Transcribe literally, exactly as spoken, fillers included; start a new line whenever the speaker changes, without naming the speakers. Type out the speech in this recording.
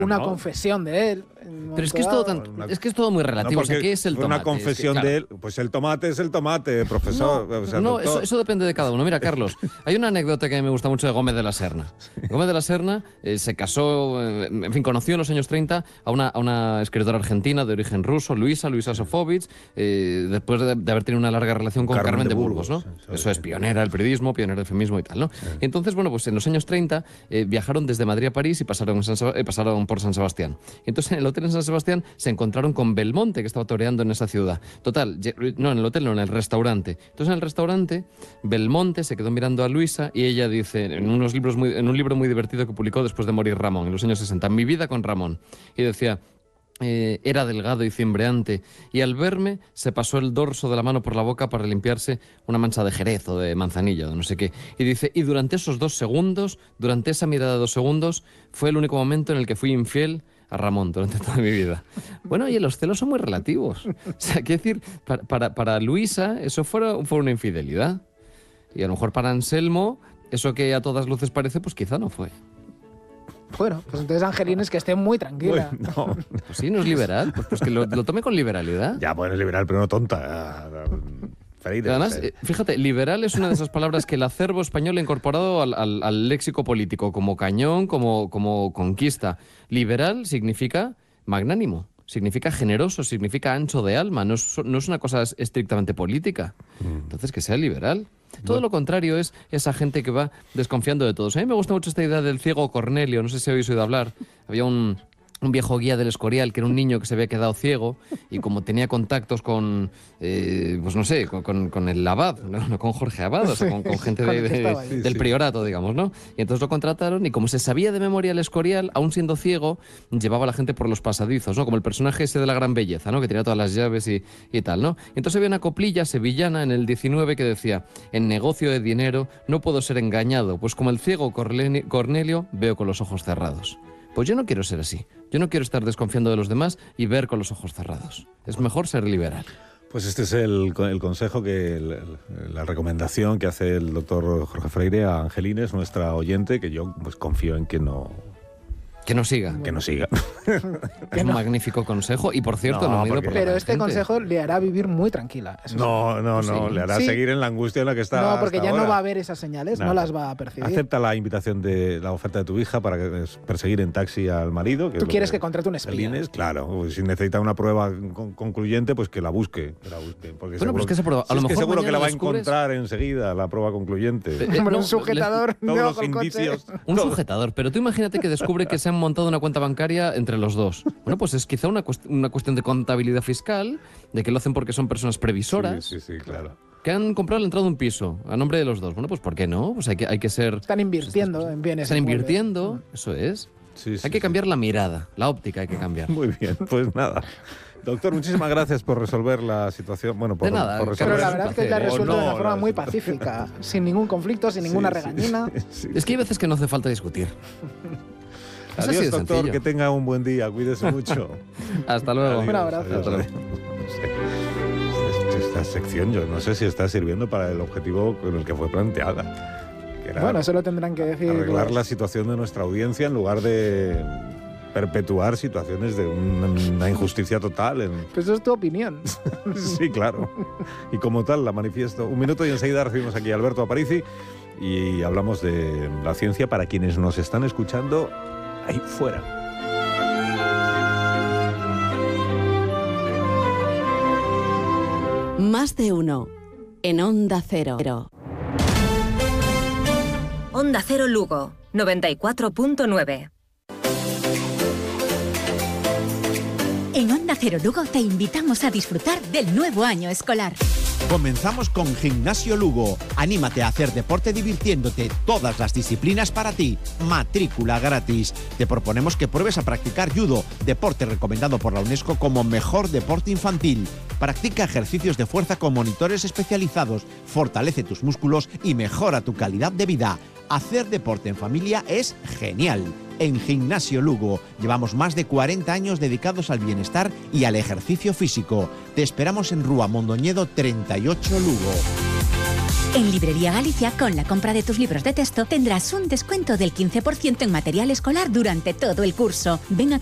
una
no.
confesión de él.
Pero es que es todo, tan, es que es todo muy relativo.
No,
o sea, ¿qué es el tomate?
Una confesión
es que, claro,
de él. Pues el tomate es el tomate, profesor.
No,
o sea,
no
doctor.
eso, eso depende de cada uno. Mira, Carlos, hay una anécdota que me gusta mucho de Gómez de la Serna. Gómez de la Serna eh, se casó, eh, en fin, conoció en los años treinta a una, a una escritora argentina de origen ruso, Luisa, Luisa Sofovich, eh, después de, de haber tenido una larga relación con Carmen, Carmen de Burgos, ¿no? Sí, eso es pionera del periodismo, pionera del feminismo y tal, ¿no? Sí. Entonces, bueno, pues en los años treinta eh, viajaron desde Madrid a París y pasaron, en San Seb- eh, pasaron por San Sebastián. Y entonces en el hotel en San Sebastián se encontraron con Belmonte, que estaba toreando en esa ciudad. Total, no en el hotel, no en el restaurante. Entonces en el restaurante, Belmonte se quedó mirando a Luisa y ella dice, en, unos libros muy, en un libro muy divertido que publicó después de morir Ramón, en los años sesenta, Mi vida con Ramón. Y decía... Eh, era delgado y cimbreante, y al verme se pasó el dorso de la mano por la boca para limpiarse una mancha de jerez o de manzanilla o no sé qué. Y dice, y durante esos dos segundos, durante esa mirada de dos segundos, fue el único momento en el que fui infiel a Ramón durante toda mi vida. Bueno, oye, los celos son muy relativos. O sea, quiero decir, para, para, para Luisa eso fue, fue una infidelidad. Y a lo mejor para Anselmo, eso que a todas luces parece, pues quizá no fue.
Bueno, pues entonces Angelines que esté muy tranquila.
Bueno, no.
Pues sí, no es liberal. Pues, pues que lo, lo tome con liberalidad.
Ya, bueno, es liberal, pero no tonta. Freire,
Además, eh, fíjate, liberal es una de esas palabras que el acervo español ha incorporado al, al, al léxico político, como cañón, como, como conquista. Liberal significa magnánimo, significa generoso, significa ancho de alma, no es, no es una cosa estrictamente política. Entonces, que sea liberal. Todo bueno. Lo contrario es esa gente que va desconfiando de todos. A mí me gusta mucho esta idea del ciego Cornelio, no sé si habéis oído hablar. Había un... un viejo guía del Escorial, que era un niño que se había quedado ciego y como tenía contactos con, eh, pues no sé, con, con, con el Abad, no, no con Jorge Abad, o sea, con, con gente de, de, del priorato, digamos, ¿no? Y entonces lo contrataron y como se sabía de memoria el Escorial, aún siendo ciego, llevaba a la gente por los pasadizos, ¿no? Como el personaje ese de La Gran Belleza, ¿no? Que tenía todas las llaves y, y tal, ¿no? Y entonces había una coplilla sevillana en el diecinueve que decía, en negocio de dinero no puedo ser engañado, pues como el ciego Cornelio veo con los ojos cerrados. Pues yo no quiero ser así. Yo no quiero estar desconfiando de los demás y ver con los ojos cerrados. Es mejor ser liberal.
Pues este es el, el consejo, que el, la recomendación que hace el doctor Jorge Freire a Angelines, nuestra oyente, que yo pues confío en que no...
Que no siga.
Que no siga.
Es un no. magnífico consejo y, por cierto,
no,
no
porque...
por
Pero este
gente.
consejo le hará vivir muy tranquila. Eso
no,
sí.
no, no,
sí.
le hará
sí.
seguir en la angustia en la que está.
No, porque
hasta
ya
ahora.
no va a ver esas señales,
Nada.
no las va a percibir.
Acepta la invitación de la oferta de tu hija para que, perseguir en taxi al marido. Que
Tú quieres
que,
que contrate un espía.
Inés, claro, si necesita una prueba con, concluyente, pues que la busque. Que la busque porque
bueno, pues que esa prueba, a
si
lo
es
mejor
que seguro que la va a
descubres...
encontrar enseguida, la prueba concluyente.
Eh, eh,
Bueno,
no,
un sujetador.
Todos
de
los
bajo el coche.
indicios.
Un sujetador, pero tú imagínate que descubre que se han montado una cuenta bancaria entre los dos. Bueno, pues es quizá una, cuest- una cuestión de contabilidad fiscal, de que lo hacen porque son personas previsoras.
Sí, sí, sí, claro.
Que han comprado la entrada de un piso a nombre de los dos. Bueno, pues ¿por qué no? Pues hay que, hay que ser...
Están invirtiendo en bienes.
Están
inmuebles.
invirtiendo, eso es.
Sí, sí,
hay que
sí.
cambiar la mirada, la óptica hay que cambiar.
Muy bien, pues nada. Doctor, muchísimas gracias por resolver la situación. Bueno, por,
De nada,
por
Pero
resolver.
la verdad es que la ha
placer, ¿eh?
resuelto
O
de
no,
una forma
la-
muy pacífica, sin ningún conflicto, sin ninguna
Sí, sí,
regañina.
sí, sí.
Es que hay veces que no hace falta discutir. Es así
Adiós,
de
doctor,
sencillo.
que tenga un buen día, cuídese mucho.
Hasta luego.
Adiós,
Un abrazo.
adiós, adiós. No sé. Esta sección yo no sé si está sirviendo para el objetivo con el que fue planteada. Que era
Bueno, eso lo tendrán que decir.
arreglar
los-
la situación de nuestra audiencia en lugar de perpetuar situaciones de una, una injusticia total. En...
Pues eso es tu opinión.
Sí, claro. Y como tal la manifiesto. Un minuto y enseguida recibimos aquí a Alberto Aparici y hablamos de la ciencia para quienes nos están escuchando ahí fuera.
Más de uno en Onda Cero.
Onda Cero Lugo, noventa y cuatro punto nueve.
En Onda Cero Lugo te invitamos a disfrutar del nuevo año escolar.
Comenzamos con Gimnasio Lugo. Anímate a hacer deporte divirtiéndote. Todas las disciplinas para ti. Matrícula gratis. Te proponemos que pruebes a practicar judo, deporte recomendado por la UNESCO como mejor deporte infantil. Practica ejercicios de fuerza con monitores especializados. Fortalece tus músculos y mejora tu calidad de vida. Hacer deporte en familia es genial. En Gimnasio Lugo llevamos más de cuarenta años dedicados al bienestar y al ejercicio físico. Te esperamos en Rúa Mondoñedo treinta y ocho Lugo.
En Librería Galicia, con la compra de tus libros de texto, tendrás un descuento del quince por ciento en material escolar durante todo el curso. Ven a